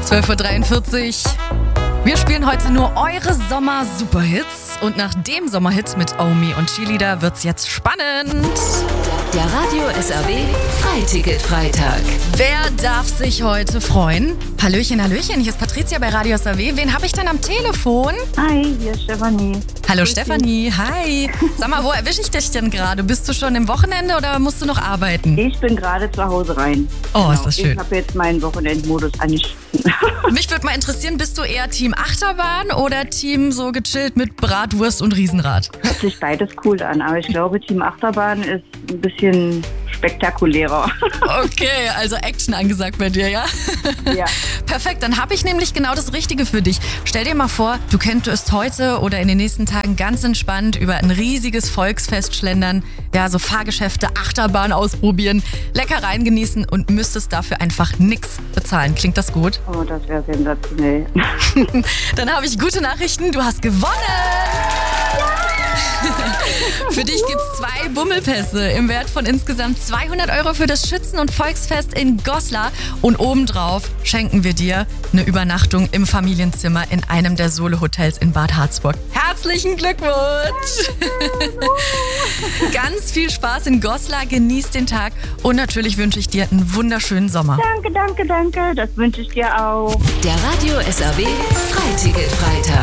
12:43 Uhr. Wir spielen heute nur eure Sommer-Superhits. Und nach dem Sommerhit mit Omi und Cheerleader wird's jetzt spannend. Der Radio SRW Freiticket-Freitag. Wer darf sich heute freuen? Hallöchen, Hallöchen, hier ist Patricia bei Radio SRW. Wen habe ich denn am Telefon? Hi, hier ist Stefanie. Hallo Stefanie, hi. Sag mal, wo erwische ich dich denn gerade? Bist du schon im Wochenende oder musst du noch arbeiten? Ich bin gerade zu Hause rein. Oh, ist das schön. Ich habe jetzt meinen Wochenendmodus angeschaltet. Mich würde mal interessieren, bist du eher Team Achterbahn oder Team so gechillt mit Bratwurst und Riesenrad? Hört sich beides cool an, aber ich glaube, Team Achterbahn ist ein bisschen spektakulärer. Okay, also Action angesagt bei dir, ja? Ja. Perfekt, dann habe ich nämlich genau das Richtige für dich. Stell dir mal vor, du könntest heute oder in den nächsten Tagen ganz entspannt über ein riesiges Volksfest schlendern, ja, so Fahrgeschäfte, Achterbahn ausprobieren, Leckereien genießen und müsstest dafür einfach nichts bezahlen. Klingt das gut? Oh, das wäre sensationell. Dann habe ich gute Nachrichten, du hast gewonnen! Für dich gibt's 2 Bummelpässe im Wert von insgesamt 200 € für das Schützen- und Volksfest in Goslar. Und obendrauf schenken wir dir eine Übernachtung im Familienzimmer in einem der Solo-Hotels in Bad Harzburg. Herzlichen Glückwunsch! Ganz viel Spaß in Goslar, genieß den Tag und natürlich wünsche ich dir einen wunderschönen Sommer. Danke. Das wünsche ich dir auch. Der Radio SRW Freiticket-Freitag.